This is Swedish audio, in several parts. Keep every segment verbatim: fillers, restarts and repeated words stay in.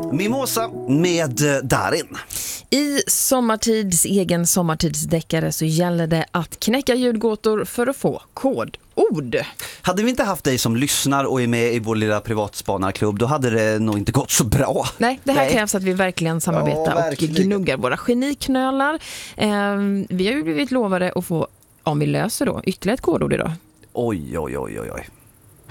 Mimosa med Darin. I Sommartids egen sommartidsdeckare så gäller det att knäcka ljudgåtor för att få kodord. Hade vi inte haft dig som lyssnar och är med i vår lilla privatspanarklubb, då hade det nog inte gått så bra. Nej, det här Nej. krävs att vi verkligen samarbetar ja, verkligen. och gnuggar våra geniknölar. Eh, vi har ju blivit lovade att få, om vi löser då, ytterligare ett kodord idag. Oj, oj, oj, oj, oj.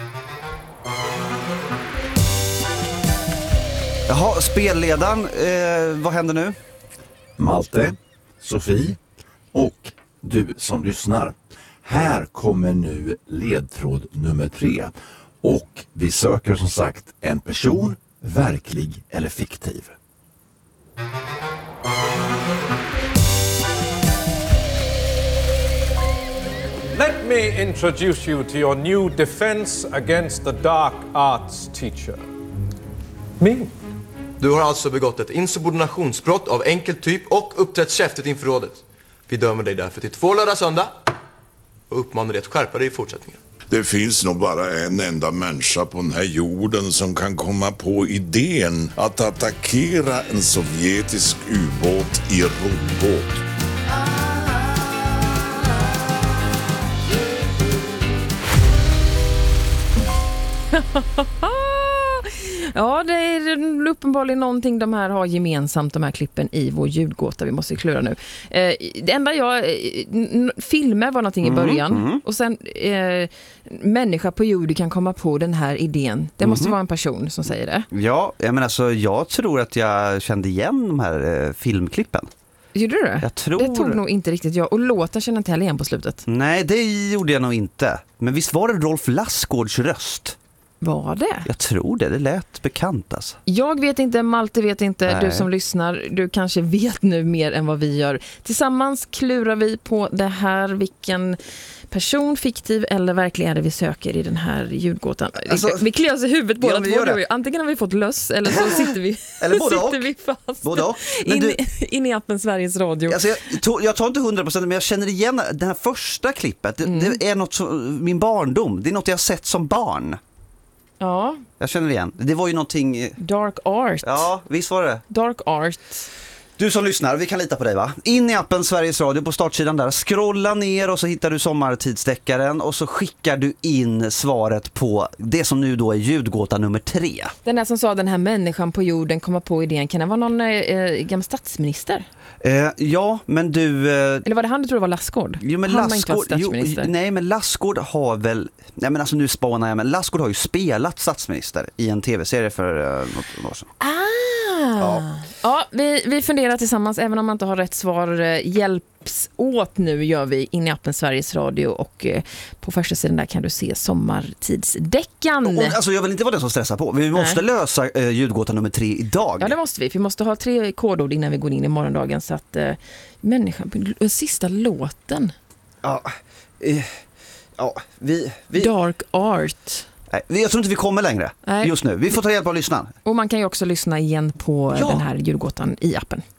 Jaha, spelledaren, eh, vad händer nu? Malte, Sofie och du som lyssnar. Här kommer nu ledtråd nummer tre. Och vi söker som sagt en person, verklig eller fiktiv. Let me introduce you to your new defense against the dark arts teacher. Me. Du har alltså begått ett insubordinationsbrott av enkel typ och uppträtt käftigt inför rådet. Vi dömer dig därför till två lördag söndag och uppmanar dig att skärpa dig i fortsättningen. Det finns nog bara en enda människa på den här jorden som kan komma på idén att attackera en sovjetisk ubåt i roddbåt. Ja, det är uppenbarligen någonting de här har gemensamt, de här klippen i vår ljudgåta. Vi måste klura nu. Eh, det enda jag... N- filmer var någonting i början. Mm, mm. Och sen eh, människa på jord kan komma på den här idén. Det måste mm. vara en person som säger det. Ja, jag menar alltså, jag tror att jag kände igen de här eh, filmklippen. Gjorde du det? Jag tror... Det tog nog inte riktigt jag. Och låten känner inte heller igen på slutet. Nej, det gjorde jag nog inte. Men visst var det Rolf Lassgårds röst? Var det? Jag tror det, det lät bekant alltså. Jag vet inte, Malte vet inte, Nej. Du som lyssnar, du kanske vet nu mer än vad vi gör. Tillsammans klurar vi på det här, vilken person, fiktiv eller verklig är det vi söker i den här ljudgåtan. Alltså, vi kliar oss i huvudet båda ja, två. Antingen har vi fått löss eller så sitter vi, eller både sitter och. vi fast både och. In, du, in i appen Sveriges Radio. Alltså jag, to, jag tar inte hundra procent, men jag känner igen det här första klippet. Det, mm. det är något som, min barndom. Det är något jag har sett som barn. Ja. Jag känner igen. Det var ju någonting... Dark art. Ja, visst var det. Dark art. Du som lyssnar, vi kan lita på dig va? In i appen Sveriges Radio på startsidan där. Scrolla ner och så hittar du sommartidsdeckaren och så skickar du in svaret på det som nu då är ljudgåta nummer tre. Den där som sa den här människan på jorden kommer på idén. Kan det vara någon eh, gammal statsminister? Eh, ja, men du... Eh, Eller var det han du tror var Lassgård? Jo, men han Lassgård, jo, nej, men Lassgård har väl... Nej, men alltså nu spanar jag, men Lassgård har ju spelat statsminister i en tv-serie för eh, något år sedan. Ah! Ja, ja vi, vi funderar tillsammans, även om man inte har rätt svar. Hjälps åt nu gör vi in i appen Sveriges Radio och eh, på första sidan där kan du se sommartidsdeckan. Och, alltså jag vill inte vara den som stressar på. Vi måste Nej. lösa eh, ljudgåta nummer tre idag. Ja, det måste vi. Vi måste ha tre kodord innan vi går in i morgondagen så att eh, människan, sista låten. Ja, eh, ja vi, vi... Dark art. Nej, jag tror inte vi kommer längre Nej. just nu. Vi får ta hjälp av lyssnaren. Och man kan ju också lyssna igen på ja. den här ljudgåtan i appen.